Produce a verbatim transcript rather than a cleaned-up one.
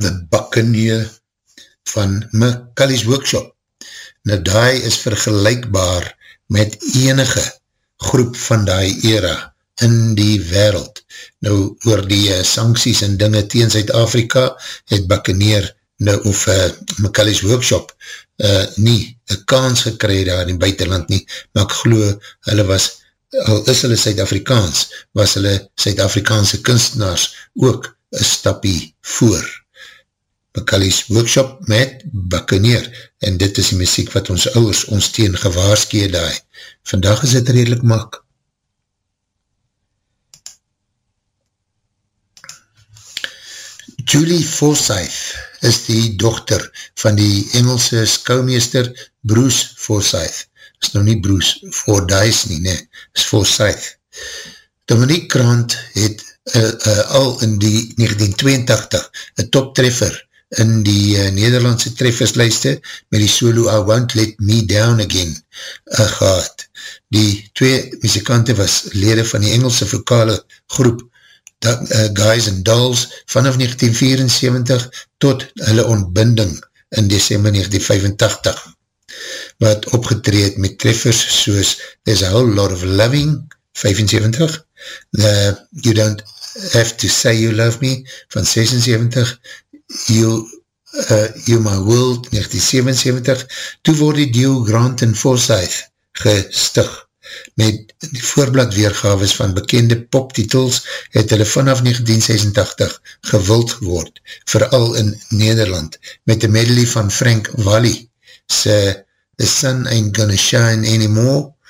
The Buccaneer van Macaulay's Workshop. Nou daai is vergelijkbaar met enige groep van daai era in die wêreld. Nou oor die uh, sancties en dinge teen Zuid-Afrika het Buccaneer nou of uh, Macaulay's Workshop uh, nie een kans gekry daar in die buitenland nie, maar ek glo hulle was, al is hulle Suid-Afrikaans, was hulle Suid-Afrikaanse kunstenaars ook een stapie voor. Macaulay's Workshop met Buccaneer, en dit is die muziek wat ons ouers ons teen gewaarskie daai. Vandag is dit redelijk mak. Julie Forsyth is die dochter van die Engelse skoumeester Bruce Forsyth. Is nou nie Bruce Fordyce nie, nee, is Forsyth. Dominique Grant het uh, uh, al in die negentien tweeëntachtig een toptreffer in die uh, Nederlandse trefferslijste met die solo I Won't Let Me Down Again uh, gehad. Die twee muzikante was lede van die Engelse vokale groep Da, uh, Guys and Dolls vanaf negentien vierenseventig tot hulle ontbinding in December negentien vyfentachtig, wat opgetreed met treffers soos There's a Whole Lot of Loving vyfenseventig, The You Don't Have to Say You Love Me van sesenseventig, You, uh, You My World negentien sevenenseventig, toe word die duo Grant en Forsyth gestig. Met die voorbladweergaves van bekende poptitels het hulle vanaf negentien sesentachtig gewild geword, vooral in Nederland, met die medley van Frank Valli se The Sun Ain't Gonna Shine Anymore